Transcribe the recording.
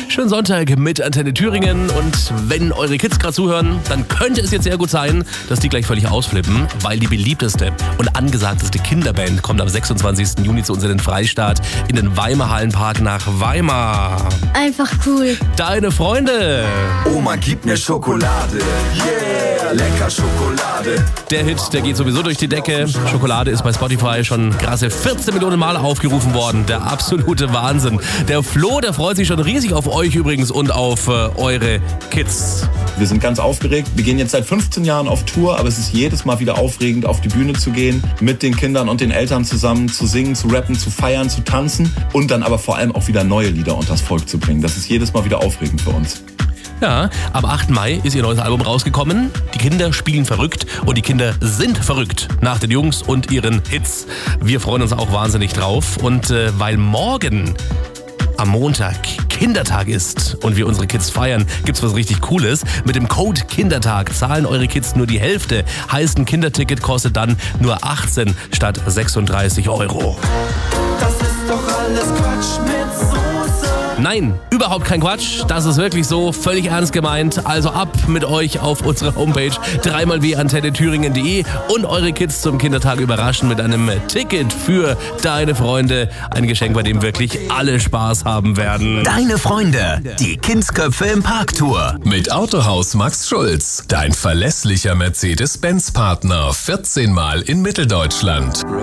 Schönen Sonntag mit Antenne Thüringen. Und wenn eure Kids gerade zuhören, dann könnte es jetzt sehr gut sein, dass die gleich völlig ausflippen, weil die beliebteste und angesagteste Kinderband kommt am 26. Juni zu uns in den Freistaat in den Weimar Hallenpark nach Weimar. Einfach cool. Deine Freunde. Oma, gib mir Schokolade. Yeah, lecker Schokolade. Der Hit, der geht sowieso durch die Decke. Schokolade ist bei Spotify schon krasse 14 Millionen Mal aufgerufen worden. Der absolute Wahnsinn. Der Flo, der freut sich schon riesig auf euch übrigens und auf eure Kids. Wir sind ganz aufgeregt. Wir gehen jetzt seit 15 Jahren auf Tour, aber es ist jedes Mal wieder aufregend, auf die Bühne zu gehen, mit den Kindern und den Eltern zusammen zu singen, zu rappen, zu feiern, zu tanzen und dann aber vor allem auch wieder neue Lieder unters Volk zu bringen. Das ist jedes Mal wieder aufregend für uns. Ja, am 8. Mai ist ihr neues Album rausgekommen. Die Kinder spielen verrückt und die Kinder sind verrückt nach den Jungs und ihren Hits. Wir freuen uns auch wahnsinnig drauf. Und weil morgen am Montag Kindertag ist und wir unsere Kids feiern, gibt's was richtig Cooles. Mit dem Code Kindertag zahlen eure Kids nur die Hälfte. Heißt, ein Kinderticket kostet dann nur 18 statt 36 €. Das ist doch alles Quatsch mit Soße. Nein, überhaupt kein Quatsch. Das ist wirklich so, völlig ernst gemeint. Also ab mit euch auf unsere Homepage 3xwantennethüringen.de und eure Kids zum Kindertag überraschen mit einem Ticket für deine Freunde. Ein Geschenk, bei dem wirklich alle Spaß haben werden. Deine Freunde, die Kindsköpfe im Parktour. Mit Autohaus Max Schulz, dein verlässlicher Mercedes-Benz-Partner, 14 Mal in Mitteldeutschland.